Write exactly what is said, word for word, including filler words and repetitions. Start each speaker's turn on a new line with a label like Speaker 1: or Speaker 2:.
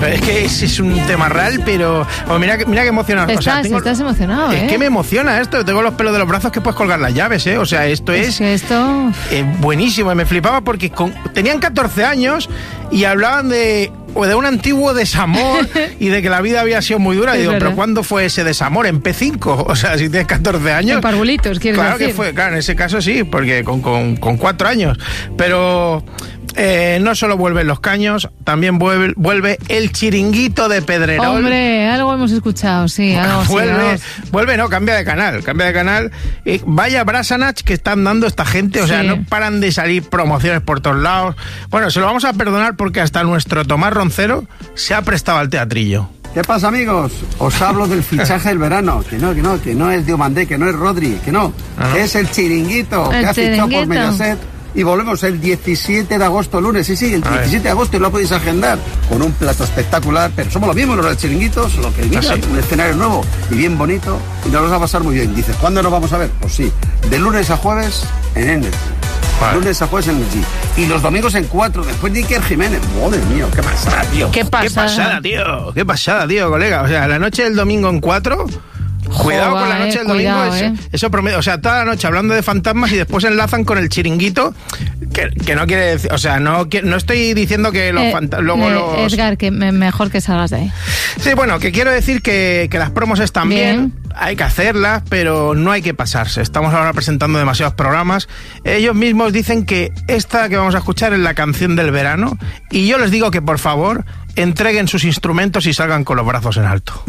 Speaker 1: es que es, es un tema real, pero oh, mira, mira qué emocionado.
Speaker 2: Estás,
Speaker 1: o sea, tengo,
Speaker 2: estás emocionado,
Speaker 1: es
Speaker 2: ¿eh?
Speaker 1: que me emociona esto. Tengo los pelos de los brazos que puedes colgar las llaves, ¿eh? O sea, esto es,
Speaker 2: es que esto...
Speaker 1: eh, buenísimo. Me flipaba porque con, tenían catorce años y hablaban de... o de un antiguo desamor y de que la vida había sido muy dura. Y digo, ¿pero cuándo fue ese desamor? ¿En P cinco? O sea, si tienes catorce años...
Speaker 2: En Parvulitos, ¿quieres
Speaker 1: claro
Speaker 2: decir?
Speaker 1: Que fue, claro, en ese caso sí, porque con, con, con cuatro años. Pero... Eh, no solo vuelven los caños, también vuelve, vuelve el chiringuito de Pedrerol.
Speaker 2: Hombre, algo hemos escuchado, sí, algo
Speaker 1: vuelve,
Speaker 2: sí,
Speaker 1: vuelve, no, cambia de canal, cambia de canal. Eh, vaya Brasanach que están dando esta gente, o sí. sea, no paran de salir promociones por todos lados. Bueno, se lo vamos a perdonar porque hasta nuestro Tomás Roncero se ha prestado al teatrillo.
Speaker 3: ¿Qué pasa, amigos? Os hablo del fichaje del verano. Que no, que no, que no es Diomandé, que no es Rodri, que no. Ah, que es el chiringuito
Speaker 2: el
Speaker 3: que ha
Speaker 2: chiringuito.
Speaker 3: fichado por Mediaset. Y volvemos el diecisiete de agosto, lunes, sí, sí, el diecisiete de agosto, y lo podéis agendar con un plato espectacular, pero somos los mismos los del chiringuito, solo que mira, un escenario nuevo y bien bonito, y nos lo va a pasar muy bien. Dices, ¿cuándo nos vamos a ver? Pues sí, de lunes a jueves en Energy. Vale. Lunes a jueves en Energy. Y los domingos en cuatro, después de Iker Jiménez. Madre mía, qué pasada, tío.
Speaker 2: Qué pasada.
Speaker 1: Qué pasada, tío. Qué pasada, tío, colega. O sea, la noche del domingo en cuatro... Cuidado
Speaker 2: Joder,
Speaker 1: con la noche del domingo,
Speaker 2: cuidado,
Speaker 1: eso,
Speaker 2: eh.
Speaker 1: eso promedio, o sea, toda la noche hablando de fantasmas y después enlazan con el chiringuito, que, que no quiere decir, o sea, no, no estoy diciendo que los
Speaker 2: eh,
Speaker 1: fantasmas, luego
Speaker 2: eh,
Speaker 1: los...
Speaker 2: Edgar, que me, mejor que salgas de ahí.
Speaker 1: Sí, bueno, que quiero decir que, que las promos están bien. bien, hay que hacerlas, pero no hay que pasarse. Estamos ahora presentando demasiados programas. Ellos mismos dicen que esta que vamos a escuchar es la canción del verano, y yo les digo que por favor entreguen sus instrumentos y salgan con los brazos en alto.